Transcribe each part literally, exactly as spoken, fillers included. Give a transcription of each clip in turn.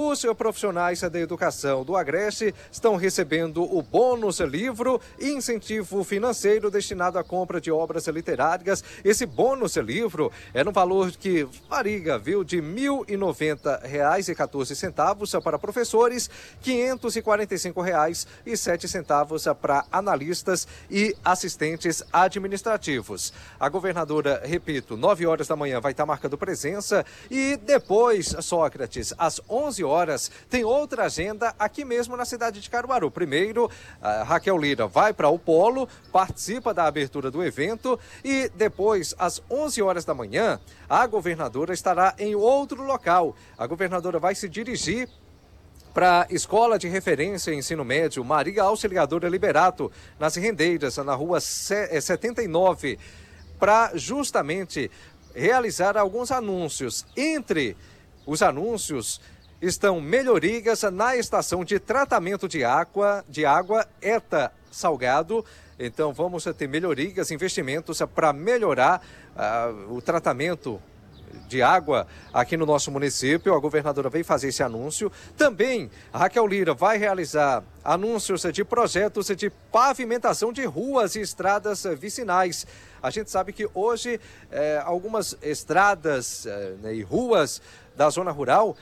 os profissionais da educação do Agreste estão recebendo o bônus livro e incentivo financeiro destinado à compra de obras literárias. Esse bônus livro é no valor que varia, viu, de mil e noventa reais e quatorze centavos para professores, quinhentos e quarenta e cinco reais e sete centavos para analistas e assistentes administrativos. A governadora, repito, nove horas da manhã vai estar marcando presença e depois, Sócrates, às onze horas, tem outra agenda aqui mesmo na cidade de Caruaru. Primeiro, a Raquel Lira vai para o Polo, participa da abertura do evento e depois, às onze horas da manhã, a governadora estará em outro local. A governadora vai se dirigir para a Escola de Referência em Ensino Médio Maria Auxiliadora Liberato, nas Rendeiras, na rua setenta e nove, para justamente realizar alguns anúncios. Entre os anúncios estão melhorias na estação de tratamento de água, de água Eta Salgado. Então vamos ter melhorias, investimentos para melhorar uh, o tratamento de água aqui no nosso município. A governadora veio fazer esse anúncio. Também a Raquel Lira vai realizar anúncios de projetos de pavimentação de ruas e estradas vicinais. A gente sabe que hoje eh, algumas estradas eh, né, e ruas da zona rural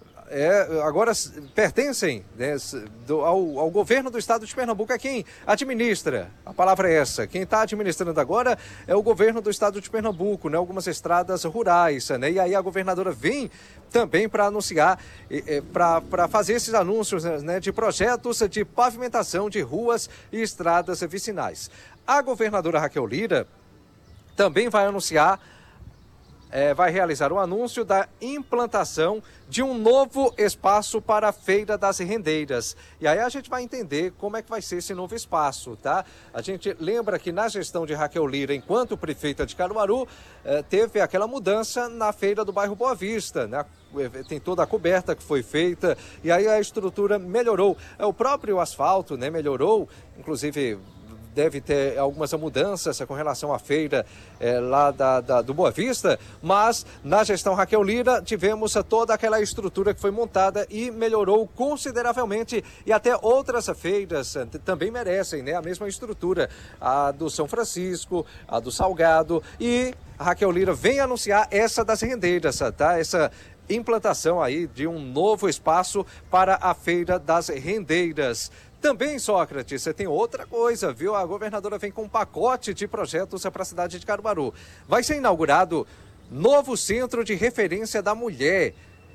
É, agora pertencem, né, do, ao, ao governo do estado de Pernambuco. É quem administra, a palavra é essa, quem está administrando agora é o governo do estado de Pernambuco, né, algumas estradas rurais, né, e aí a governadora vem também para anunciar, para fazer esses anúncios, né, de projetos de pavimentação de ruas e estradas vicinais. A governadora Raquel Lira também vai anunciar É, vai realizar o anúncio da implantação de um novo espaço para a Feira das Rendeiras. E aí a gente vai entender como é que vai ser esse novo espaço, tá? A gente lembra que na gestão de Raquel Lira, enquanto prefeita de Caruaru, eh, teve aquela mudança na feira do bairro Boa Vista, né? Tem toda a coberta que foi feita e aí a estrutura melhorou. O próprio asfalto, né, melhorou, inclusive deve ter algumas mudanças com relação à feira é, lá da, da, do Boa Vista, mas na gestão Raquel Lira tivemos toda aquela estrutura que foi montada e melhorou consideravelmente, e até outras feiras também merecem, né, a mesma estrutura, a do São Francisco, a do Salgado, e a Raquel Lira vem anunciar essa das Rendeiras, tá? Essa implantação aí de um novo espaço para a Feira das Rendeiras. Também, Sócrates, você tem outra coisa, viu? A governadora vem com um pacote de projetos para a cidade de Caruaru. Vai ser inaugurado novo centro de referência da mulher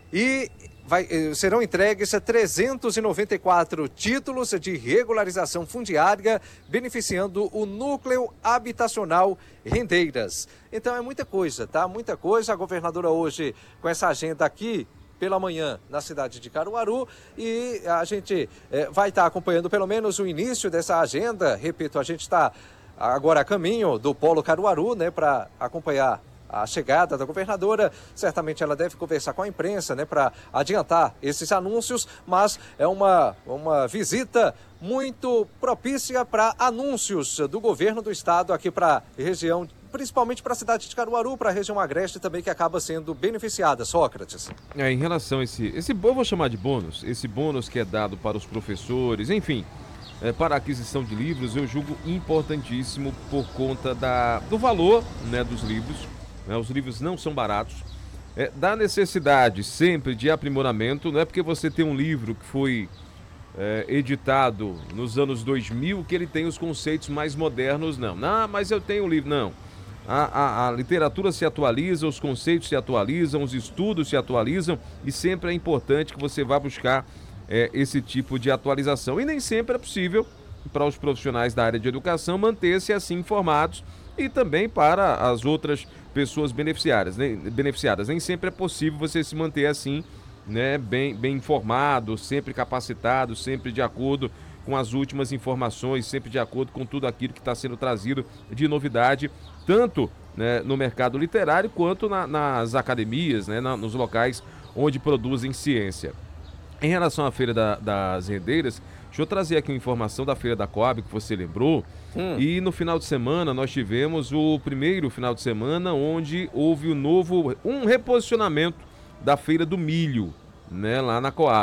e vai, serão entregues trezentos e noventa e quatro títulos de regularização fundiária, beneficiando o núcleo habitacional Rendeiras. Então é muita coisa, tá? Muita coisa. A governadora hoje, com essa agenda aqui, pela manhã na cidade de Caruaru, e a gente é, vai estar acompanhando pelo menos o início dessa agenda. Repito, a gente está agora a caminho do Polo Caruaru, né, para acompanhar a chegada da governadora. Certamente ela deve conversar com a imprensa, né, para adiantar esses anúncios, mas é uma, uma visita muito propícia para anúncios do governo do estado aqui para a região, principalmente para a cidade de Caruaru, para a região agreste também, que acaba sendo beneficiada. Sócrates. É, em relação a esse, esse, eu vou chamar de bônus, esse bônus que é dado para os professores, enfim, é, para a aquisição de livros, eu julgo importantíssimo por conta da, do valor, né, dos livros, né, os livros não são baratos, é, da necessidade sempre de aprimoramento. Não é porque você tem um livro que foi é, editado nos anos dois mil que ele tem os conceitos mais modernos, não. Ah, mas eu tenho um livro, não. A, a, a literatura se atualiza, os conceitos se atualizam, os estudos se atualizam e sempre é importante que você vá buscar é, esse tipo de atualização. E nem sempre é possível para os profissionais da área de educação manter-se assim informados e também para as outras pessoas beneficiárias, né? beneficiadas. Nem sempre é possível você se manter assim, né, bem, bem informado, sempre capacitado, sempre de acordo com as últimas informações, sempre de acordo com tudo aquilo que está sendo trazido de novidade, tanto, né, no mercado literário quanto na, nas academias, né, na, nos locais onde produzem ciência. Em relação à Feira da, das Rendeiras, deixa eu trazer aqui uma informação da Feira da Coab que você lembrou. Hum. E no final de semana nós tivemos o primeiro final de semana onde houve o novo, um reposicionamento da Feira do Milho, né, lá na Coab.